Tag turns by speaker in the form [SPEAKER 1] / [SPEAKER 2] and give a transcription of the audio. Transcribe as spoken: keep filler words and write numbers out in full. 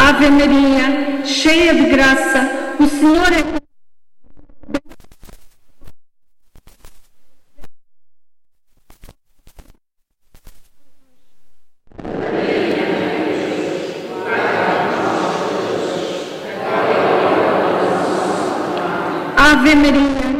[SPEAKER 1] Ave Maria, cheia de graça, o Senhor é convosco. Ave Maria,